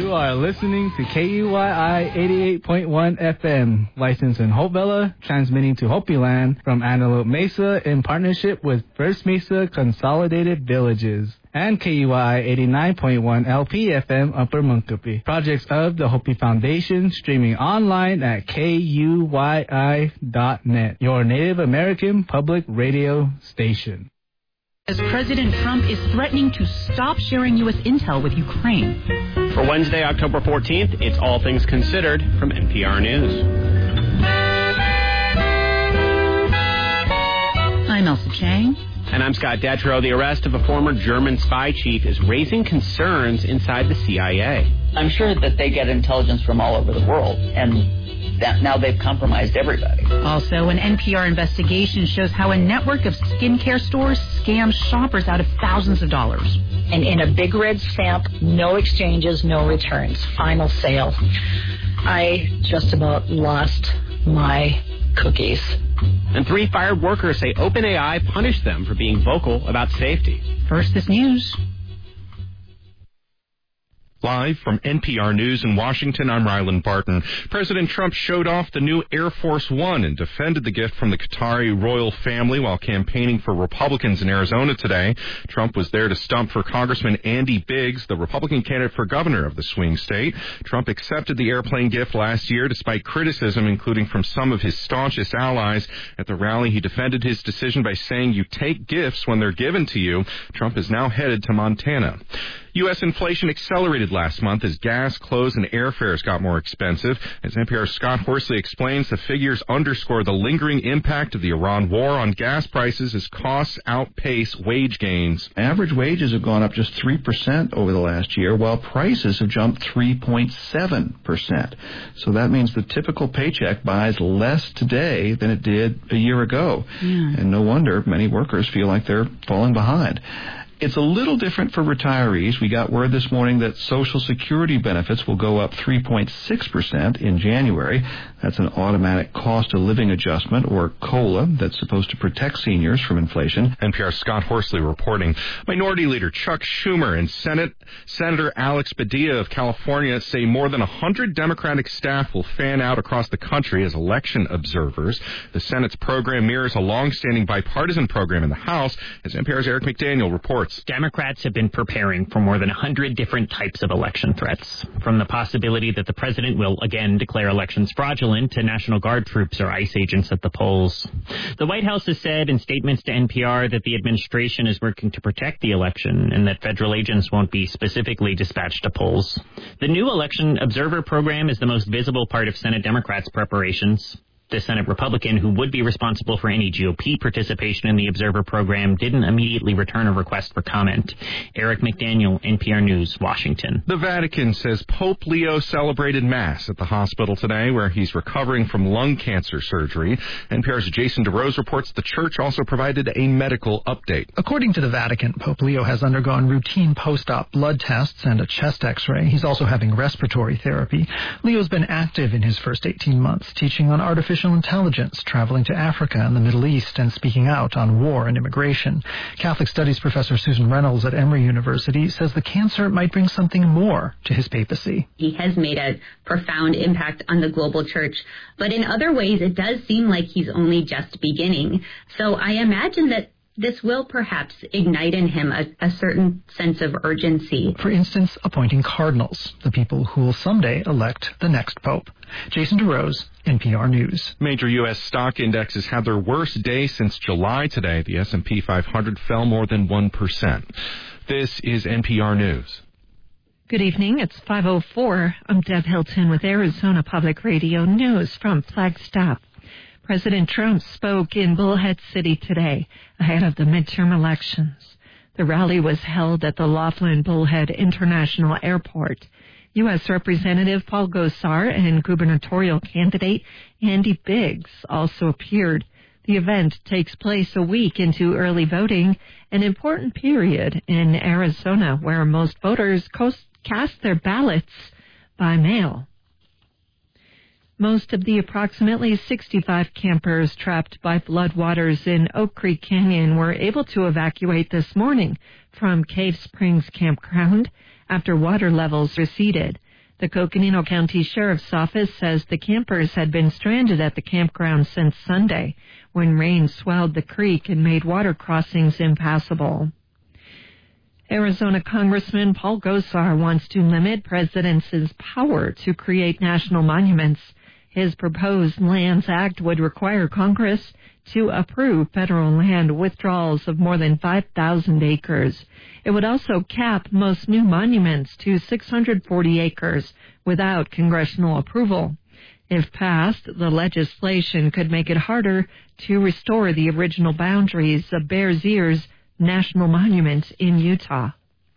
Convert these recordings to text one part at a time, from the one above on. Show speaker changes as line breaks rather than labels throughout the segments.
You are listening to KUYI 88.1 FM, licensed in Hopevilla, transmitting to Hopi Land from Antelope Mesa in partnership with First Mesa Consolidated Villages, and KUYI 89.1 LP FM Upper Munkapi. Projects of the Hopi Foundation, streaming online at KUYI.net, your Native American public radio station.
As President Trump is threatening to stop sharing U.S. intel with Ukraine.
For Wednesday, October 14th, it's All Things Considered from NPR News.
I'm Elsa Chang.
And I'm Scott Detrow. The arrest of a former German spy chief is raising concerns inside the CIA.
I'm sure that they get intelligence from all over the world, and that now they've compromised everybody.
Also, an NPR investigation shows how a network of skincare stores scams shoppers out of thousands of dollars.
And in a big red stamp, no exchanges, no returns, final sale. I just about lost my cookies.
And 3 fired workers say OpenAI punished them for being vocal about safety.
First, this news.
Live from NPR News in Washington, I'm Ryland Barton. President Trump showed off the new Air Force One and defended the gift from the Qatari royal family while campaigning for Republicans in Arizona today. Trump was there to stump for Congressman Andy Biggs, the Republican candidate for governor of the swing state. Trump accepted the airplane gift last year despite criticism, including from some of his staunchest allies. At the rally, he defended his decision by saying, "You take gifts when they're given to you." Trump is now headed to Montana. U.S. inflation accelerated last month as gas, clothes, and airfares got more expensive. As NPR's Scott Horsley explains, the figures underscore the lingering impact of the Iran war on gas prices as costs outpace wage gains.
Average wages have gone up just 3% over the last year, while prices have jumped 3.7%. So that means the typical paycheck buys less today than it did a year ago. And no wonder many workers feel like they're falling behind. It's a little different for retirees. We got word this morning that Social Security benefits will go up 3.6% in January. That's an automatic cost of living adjustment, or COLA, that's supposed to protect seniors from inflation.
NPR's Scott Horsley reporting. Minority Leader Chuck Schumer and Senator Alex Padilla of California say more than 100 Democratic staff will fan out across the country as election observers. The Senate's program mirrors a long-standing bipartisan program in the House, as NPR's Eric McDaniel reports.
Democrats have been preparing for more than 100 different types of election threats, from the possibility that the president will again declare elections fraudulent to National Guard troops or ICE agents at the polls. The White House has said in statements to NPR that the administration is working to protect the election and that federal agents won't be specifically dispatched to polls. The new election observer program is the most visible part of Senate Democrats' preparations. The Senate Republican who would be responsible for any GOP participation in the Observer program didn't immediately return a request for comment. Eric McDaniel, NPR News, Washington.
The Vatican says Pope Leo celebrated Mass at the hospital today, where he's recovering from lung cancer surgery. NPR's Jason DeRose reports the church also provided a medical update.
According to the Vatican, Pope Leo has undergone routine post-op blood tests and a chest x-ray. He's also having respiratory therapy. Leo's been active in his first 18 months, teaching on artificial intelligence, traveling to Africa and the Middle East, and speaking out on war and immigration. Catholic Studies professor Susan Reynolds at Emory University says the cancer might bring something more to his papacy.
He has made a profound impact on the global church, but in other ways it does seem like he's only just beginning. So I imagine that this will perhaps ignite in him a certain sense of urgency.
For instance, appointing cardinals, the people who will someday elect the next pope. Jason DeRose, NPR News.
Major U.S. stock indexes had their worst day since July today. The S&P 500 fell more than 1%. This is NPR News.
Good evening. It's 5:04. I'm Deb Hilton with Arizona Public Radio News from Flagstaff. President Trump spoke in Bullhead City today ahead of the midterm elections. The rally was held at the Laughlin Bullhead International Airport. U.S. Representative Paul Gosar and gubernatorial candidate Andy Biggs also appeared. The event takes place a week into early voting, an important period in Arizona where most voters cast their ballots by mail. Most of the approximately 65 campers trapped by floodwaters in Oak Creek Canyon were able to evacuate this morning from Cave Springs Campground after water levels receded. The Coconino County Sheriff's Office says the campers had been stranded at the campground since Sunday when rain swelled the creek and made water crossings impassable. Arizona Congressman Paul Gosar wants to limit presidents' power to create national monuments. His proposed Lands Act would require Congress to approve federal land withdrawals of more than 5,000 acres. It would also cap most new monuments to 640 acres without congressional approval. If passed, the legislation could make it harder to restore the original boundaries of Bears Ears National Monument in Utah.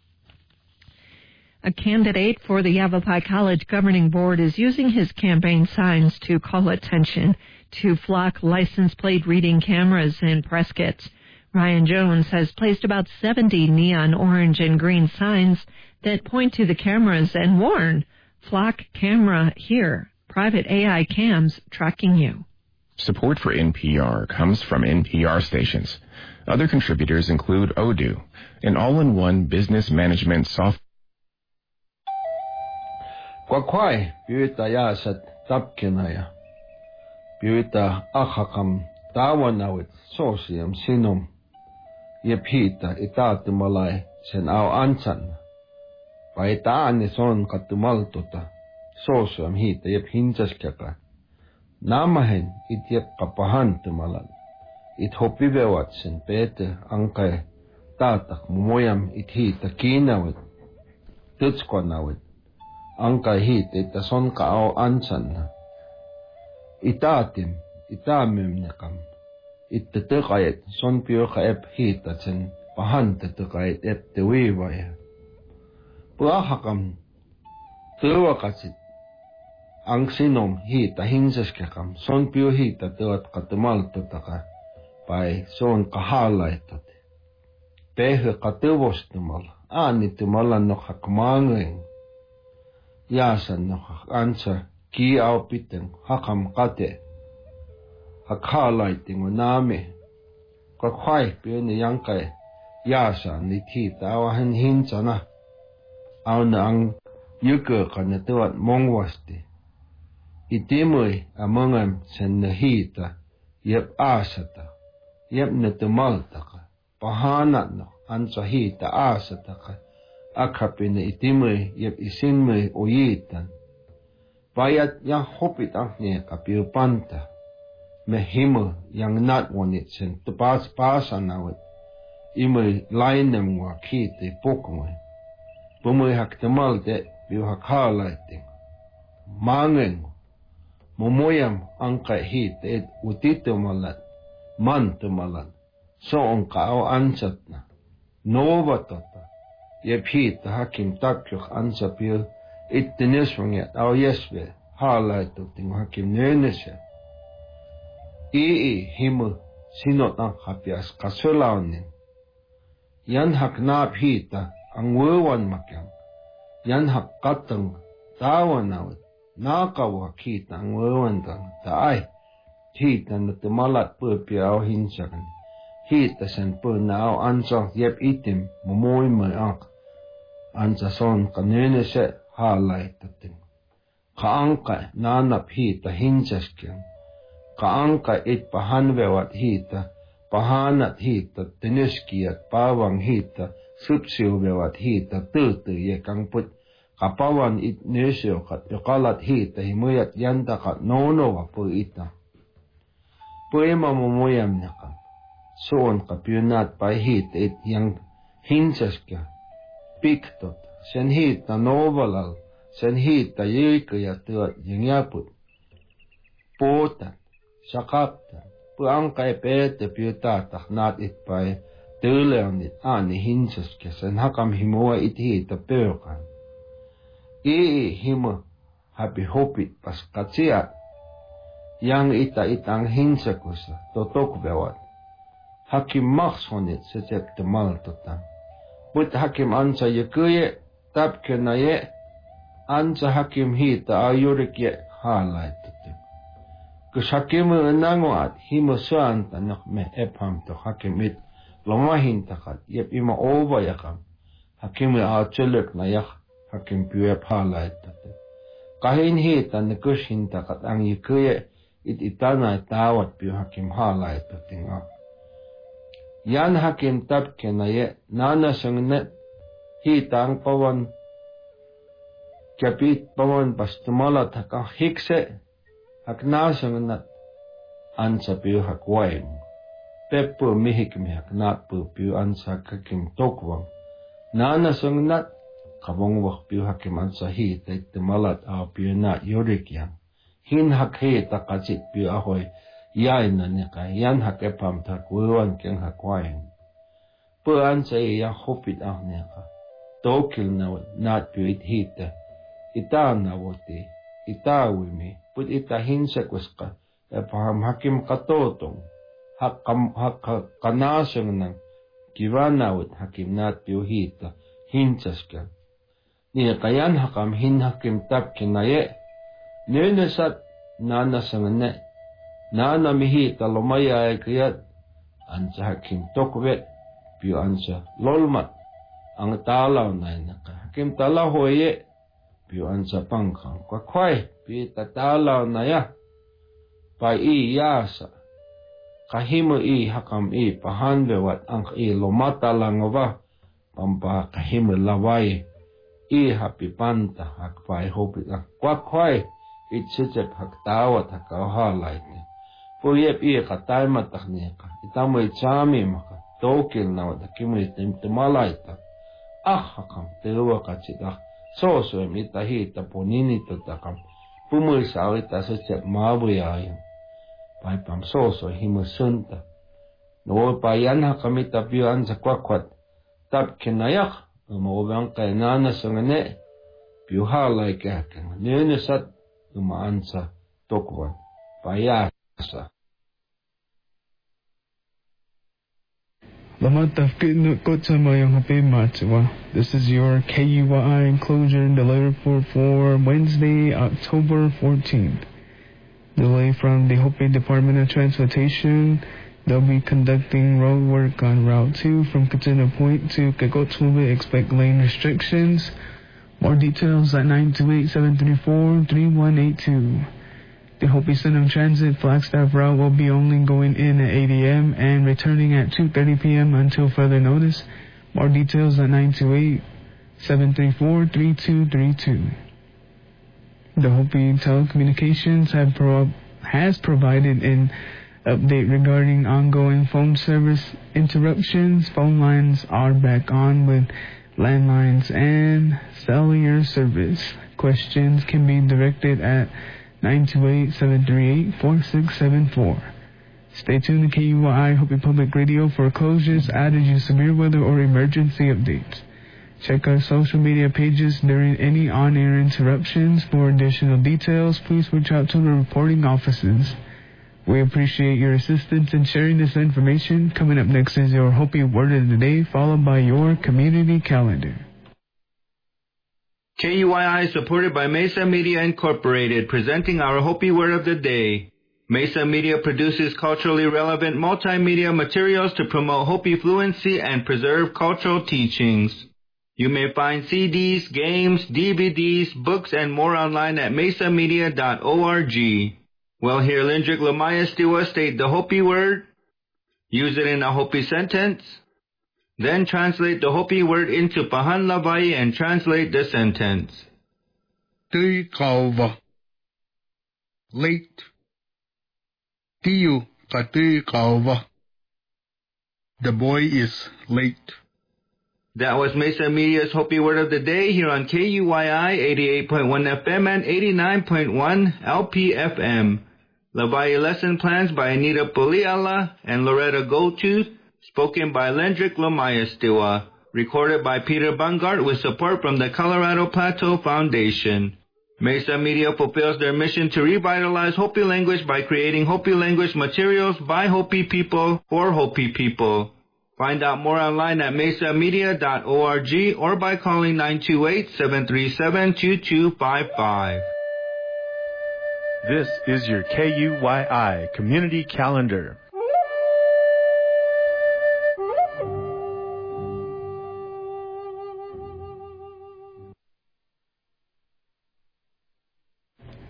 A candidate for the Yavapai College Governing Board is using his campaign signs to call attention to flock license plate reading cameras in Prescott. Ryan Jones has placed about 70 neon orange and green signs that point to the cameras and warn, "Flock camera here. Private AI cams tracking you."
Support for NPR comes from NPR stations. Other contributors include Odoo, an all-in-one business management software.
Kwakwai, Buita Yasat, Tapkinaya. Buita Achakam, Dawanawit, Sosium, Sinum. Yepita, Itatumalai, Sen Au Ansan. Paitani son Katumaltuta, Sosium Hita, Yep Hinjaskaka. Namahen, it Yep Kapahantumalan. It Hopivewatsen, Pete, Ankai, Tatak, Moyam, it Hita, Kinawit, Tutskwanawit. Anka hit ita son ka au ansan. Itatim, itamimnekam. Ittatukayet son piuka ep hitatsen pahantatukayet ep tewiwaya. Puahakam tuwakatsit. Ang sinom hita hinsaskakam son piu hita tuat katumaltutaka pai son kahalaitat. Pehe katuvostumal aanitumalan no hakmangeng. Yasan no ansa ki au piteng hakam kate hakalaiting unami kwakwai piuni yangkai yasan ni tita awahan hinsana au na ang yuke kana tuat mongwasti itimui amongam sen na hita yep asata yep na tumaltaka pahanat no ansa hita asataka akapine itimui yep isinmui oyitan. Bayat yang hopit angnya kapiu panta. Mehimu yang nat wanit sen tepas pasan awet. Imui lainem wa kite pokmui. Bumui hak temal de biu hak halaiting. Mangeng. Momoyam angkai hit et utitumalat. Mantumalat. So onka au ansatna. Nova tota. Yep hit hakim takyuk ansapil ittiniswanget au yesve halaitu ting hakim nönese. Himu sinot ang hapias kasulaunin. Yan hak naap hita ang wuwan makyang. Yan hak katang tawan awit. Nakaw hak hita ang wuwan kang taay. Hita na tumalat pupi au hinsakan. Hita sen pu na au ansang yep itim mumoy may ak. Ansa son kanene se halaitatin. Kaangka nanap hita hinsaskyan. Kaangka it pahanvewat hita, pahanat hita, tinuskiyat pawang hita, supsiuvewat hita, tutu yekang put. Kapawan it nusyokat, yokalat hita, himuyat yantakat nonowa po ita. Puema mumuyam nakam. Soon kapyunat pa hita it yang hinsaskya. Piktot, sen hita novalal, sen hita yikaya tuat yengyaput. Potan, sakaptan, puangkay pete piutatak nat itpay, tuleonit ani hinsaskya, sen hakam himua it hita peukan. Himu hapi hopit pas katsiat, yang itang hinsakusa, totokvewat. Hakim maksonit sejak temal tutang. Put hakim ansa yekuye, tapkena ye, ansa hakim hita ayurik ye halaitutin. Kus hakim nanguat himu suanta nak me epham to hakim it lomahin takat yep ima ova yakam. Hakim atsuluk na yak hakim puyep halaitutin. Kahin hita nikush takat ang yukuye it itana tawat piu hakim halay tutinga. Yan hakim tab kenaye nana sungnet hita ang pawan kapit pawan pastumala taka hikse hakna sungnet ansa piu hakwaim. Peppu mihik mihak nat piu ansa kakim tokwang. Nana sungnet kabong wak piu hakim ansa hita itimalat aw piu na yurik yang. Hin hak hita kacit piu ahoy yay na nika yan hak epam tak wuwan keng hakwain. Pu ansa iya hopit ah nika. Tokil na nat piu it hita. Ita na wote. Ita wimi. Put ita hinsak waska. Epaham hakim katotong. Hak kanasang nang kiwanawat hakim nat piu hita. Hinsas ka. Niya kayan hakam hin hakim tap kinaye. Nenasat nana sangane. Nana mihi talomaya ay kayat. Ansa hakim tokwe. Piu ansa lolmat. Ang talaw na naka. Hakim talaw hoye. Piu ansa pangkang. Kwakway. Piu tatalaw na ya. Pa i yasa. Kahimo i hakam i pahanwewat ang i lomata langwa. Pampa kahimo laway. I happy panta hakpay hopit ang kwakway. Itsitsip haktawat hakawhalay niya. Puyep i katay matak niya ka. Itamoy chami maka. Tokil na wad hakimo itimtimalay ta. Hakam tewa kachit sosoem itahita poninito takam. Pumulsaw ita sitsip mabuyayang. Paypam soso himusunta. No payan hakam itapiyuan sa kwakwat. Tap kinayak. Umawang kay nana sangane. Piyuhalay kakang. Nenasat umaansa tokwan. Payasa.
This is your KUYI enclosure delivered for Wednesday, October 14th. Delay from the Hopi Department of Transportation. They'll be conducting road work on Route 2 from Katina Point to Kekotsube. Expect lane restrictions. More details at 928-734-3182. The Hopi Center Transit Flagstaff route will be only going in at 8 a.m. and returning at 2:30 p.m. until further notice. More details at 928-734-3232. The Hopi Telecommunications has provided an update regarding ongoing phone service interruptions. Phone lines are back on with landlines and cellular service. Questions can be directed at 928-738-4674. Stay tuned to KUYI Hopi Public Radio for closures, outages, severe weather, or emergency updates. Check our social media pages during any on-air interruptions. For additional details, please reach out to the reporting offices. We appreciate your assistance in sharing this information. Coming up next is your Hopi Word of the Day, followed by your community calendar.
KUYI is supported by Mesa Media Incorporated, presenting our Hopi Word of the Day. Mesa Media produces culturally relevant multimedia materials to promote Hopi fluency and preserve cultural teachings. You may find CDs, games, DVDs, books, and more online at mesamedia.org. Well, here Lindrick Lamaya Stiwa state the Hopi word, use it in a Hopi sentence, then translate the Hopi word into Pahan Lavai and translate the sentence.
Tui kauva. Late. Tiu ka tui kauva. The boy is late.
That was Mesa Media's Hopi Word of the Day here on KUYI 88.1 FM and 89.1 LPFM. Lavai lesson plans by Anita Poliala and Loretta Goldtooth, spoken by Lendrick Lamaya Stiwa, recorded by Peter Bungart with support from the Colorado Plateau Foundation. Mesa Media fulfills their mission to revitalize Hopi language by creating Hopi language materials by Hopi people for Hopi people. Find out more online at mesamedia.org or by calling 928-737-2255.
This is your KUYI Community Calendar.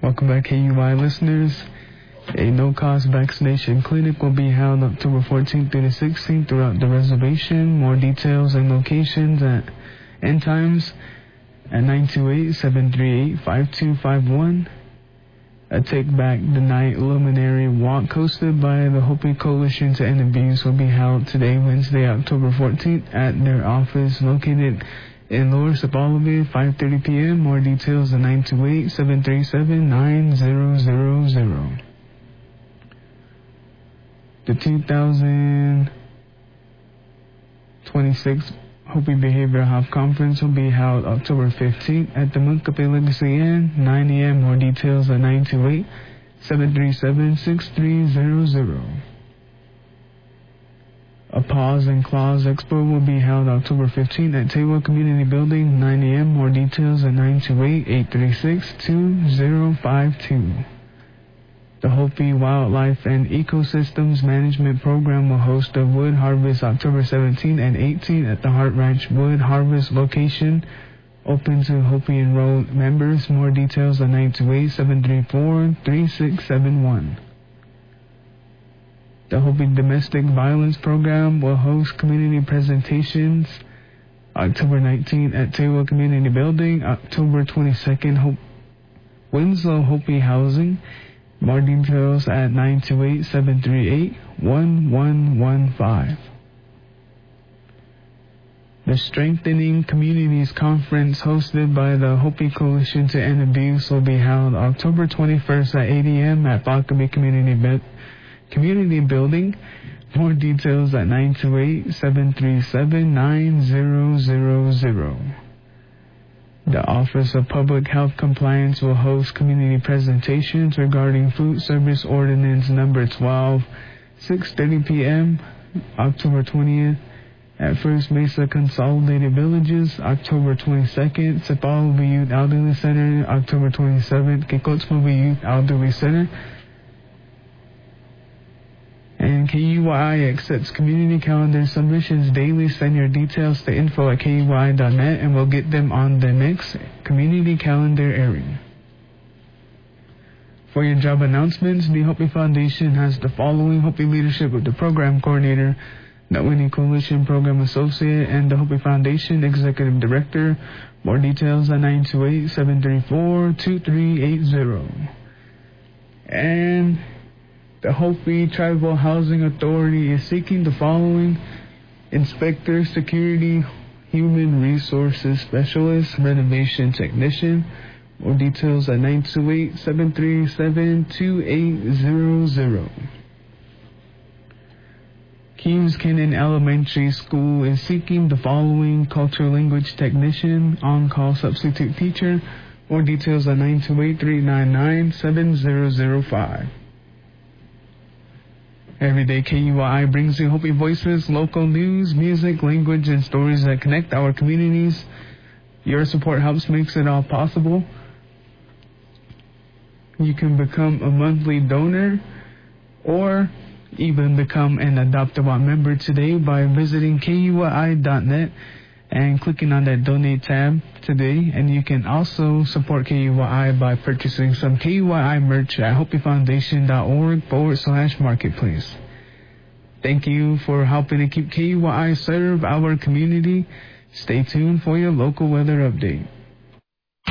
Welcome back, KUI listeners. A no-cost vaccination clinic will be held October 14th through the 16th throughout the reservation. More details and locations and times at 928-738-5251. A Take Back the Night Luminary Walk hosted by the Hopi Coalition to End Abuse will be held today, Wednesday, October 14th at their office located in Lower Sepulveda, 5:30 p.m. More details at 928-737-9000. The 2026 Hopi Behavioral Health Conference will be held October 15th at the Munkapi Legacy Inn, 9 a.m. More details at 928-737-6300. A Paws and Claws Expo will be held October 15th at Tewa Community Building, 9 a.m. More details at 928-836-2052. The Hopi Wildlife and Ecosystems Management Program will host a wood harvest October 17 and 18 at the Hart Ranch Wood Harvest location, open to Hopi enrolled members. More details at 928-734-3671. The Hopi Domestic Violence Program will host community presentations October 19 at Tewa Community Building, October 22nd, Winslow Hopi Housing. More details at 928-738-1115. The Strengthening Communities Conference hosted by the Hopi Coalition to End Abuse will be held October 21st at 8 a.m. at Bakabi Community Building. More details at 928-737-9000. The Office of Public Health Compliance will host community presentations regarding Food Service Ordinance Number 12, 6:30 p.m. October 20th at First Mesa Consolidated Villages, October 22nd, Sepulveda Youth Elderly Center, October 27th, Kikotsmova Youth Elderly Center. And KUI accepts community calendar submissions daily. Send your details to info@kui.net and we'll get them on the next community calendar airing. For your job announcements, the Hopi Foundation has the following Hopi leadership with the Program Coordinator, the Winnie Coalition Program Associate, and the Hopi Foundation Executive Director. More details at 928-734-2380. And the Hopi Tribal Housing Authority is seeking the following: Inspector, Security, Human Resources Specialist, Renovation Technician. More details at 928-737-2800. Keys Cannon Elementary School is seeking the following: Cultural Language Technician, On-Call Substitute Teacher. More details at 928-399-7005. Everyday KUI brings you Hopi voices, local news, music, language, and stories that connect our communities. Your support helps makes it all possible. You can become a monthly donor or even become an Adopt a Bot member today by visiting KUI.net and clicking on that donate tab today. And you can also support KUI by purchasing some KUI merch at hopifoundation.org/marketplace. Thank you for helping to keep KUI serve our community. Stay tuned for your local weather update.